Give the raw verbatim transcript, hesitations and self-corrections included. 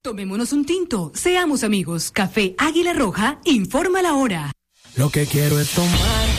Tomémonos un tinto, seamos amigos. Café Águila Roja, informa la hora. Lo que quiero es tomar